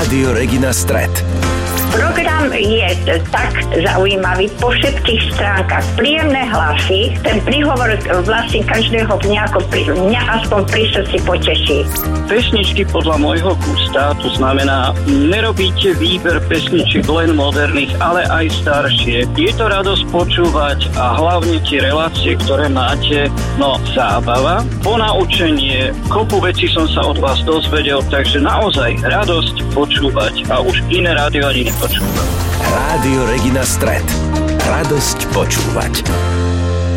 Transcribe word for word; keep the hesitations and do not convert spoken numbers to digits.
Rádio Regina Stret. Program je tak zaujímavý po všetkých stránkach. Príjemné hlasy, ten príhovor vlastne každého dňa, ako pri, mňa aspoň pri srdci poteší. Pesničky podľa môjho gusta, to znamená, nerobíte výber pesničiek len moderných, ale aj staršie. Je to radosť počúvať a hlavne tie relácie, ktoré máte, no zábava, ponaučenie, kopu vecí som sa od vás dozvedel, takže naozaj radosť počúvať a už iné rádio ani nepočúvam. Rádio Regina Stret. Radosť počúvať.